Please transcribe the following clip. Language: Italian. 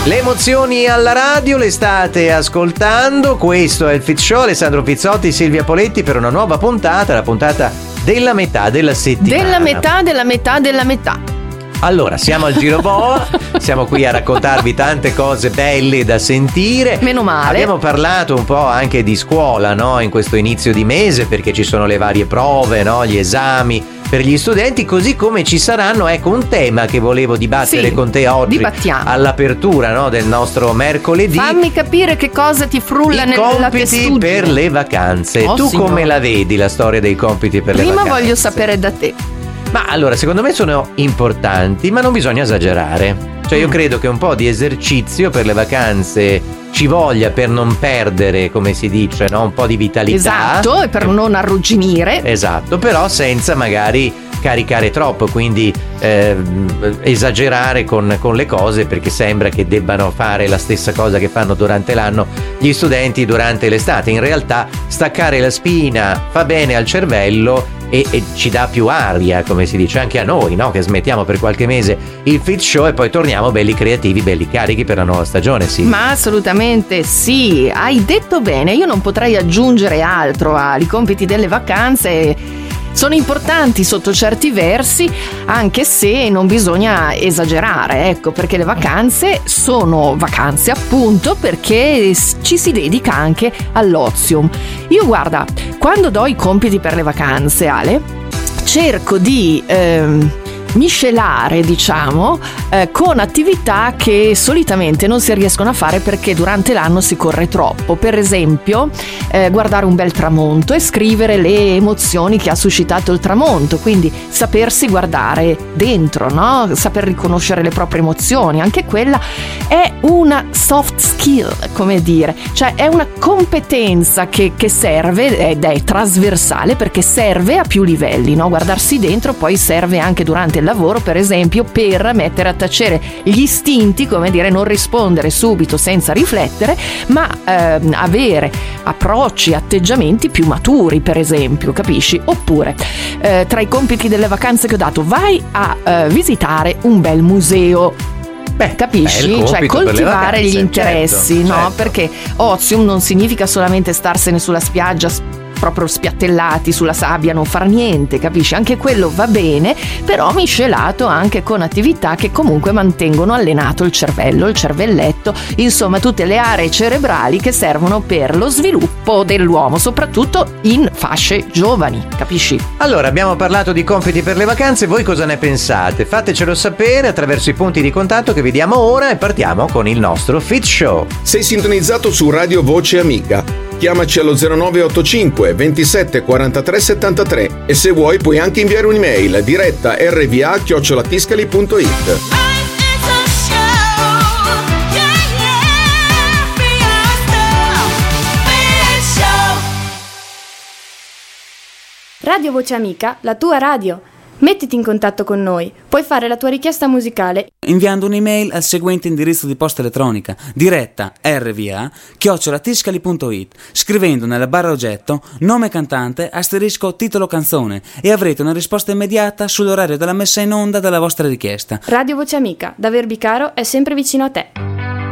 Le emozioni alla radio le state ascoltando, questo è il Fit Show, Alessandro Pizzotti, Silvia Poletti per una nuova puntata, la puntata della metà della settimana. Della metà. Allora, siamo al Giro Boa, siamo qui a raccontarvi tante cose belle da sentire. Meno male. Abbiamo parlato un po' anche di scuola, no? In questo inizio di mese, perché ci sono le varie prove, no? Gli esami per gli studenti, così come ci saranno, ecco, un tema che volevo dibattere con te oggi. Dibattiamo. All'apertura, no? Del nostro mercoledì. Fammi capire che cosa ti frulla nella testuggine. I compiti per le vacanze. Tu signora, come la vedi la storia dei compiti per le vacanze? Prima voglio sapere da te. Ma allora, secondo me sono importanti, ma non bisogna esagerare. Cioè io credo che un po' di esercizio per le vacanze ci voglia per non perdere, come si dice, no? Un po' di vitalità. Esatto, e per non arrugginire. Esatto, però senza magari caricare troppo, quindi esagerare con le cose, perché sembra che debbano fare la stessa cosa che fanno durante l'anno gli studenti durante l'estate. In realtà staccare la spina fa bene al cervello e ci dà più aria, come si dice, anche a noi, no? Che smettiamo per qualche mese il Fit Show e poi torniamo belli creativi, belli carichi per la nuova stagione, sì. Ma assolutamente sì, hai detto bene, io non potrei aggiungere altro ai compiti delle vacanze. Sono importanti sotto certi versi, anche se non bisogna esagerare, ecco, perché le vacanze sono vacanze appunto perché ci si dedica anche all'ozium. Io guarda, quando do i compiti per le vacanze, Ale, cerco di miscelare, diciamo, con attività che solitamente non si riescono a fare perché durante l'anno si corre troppo. Per esempio, guardare un bel tramonto e scrivere le emozioni che ha suscitato il tramonto, quindi sapersi guardare dentro, no? Saper riconoscere le proprie emozioni, anche quella è una soft skill, come dire, cioè è una competenza che serve ed è trasversale perché serve a più livelli, no? Guardarsi dentro poi serve anche durante lavoro, per esempio, per mettere a tacere gli istinti, come dire, non rispondere subito senza riflettere, ma avere approcci, atteggiamenti più maturi, per esempio, capisci? Oppure tra i compiti delle vacanze che ho dato, vai a visitare un bel museo. Beh, capisci? Cioè coltivare gli interessi, certo, no? Certo. Perché ozium non significa solamente starsene sulla spiaggia proprio spiattellati sulla sabbia, non far niente, capisci? Anche quello va bene, però miscelato anche con attività che comunque mantengono allenato il cervello, il cervelletto, insomma tutte le aree cerebrali che servono per lo sviluppo dell'uomo, soprattutto in fasce giovani, capisci? Allora, abbiamo parlato di compiti per le vacanze, voi cosa ne pensate? Fatecelo sapere attraverso i punti di contatto che vi diamo ora e partiamo con il nostro Fit Show. Sei sintonizzato su Radio Voce Amica. Chiamaci allo 0985 27 43 73 e se vuoi puoi anche inviare un'email diretta rva@tiscali.it. Radio Voce Amica, la tua radio. Mettiti in contatto con noi, puoi fare la tua richiesta musicale inviando un'email al seguente indirizzo di posta elettronica diretta rva@tiscali.it, scrivendo nella barra oggetto nome cantante * titolo canzone e avrete una risposta immediata sull'orario della messa in onda della vostra richiesta. Radio Voce Amica, da Verbicaro è sempre vicino a te.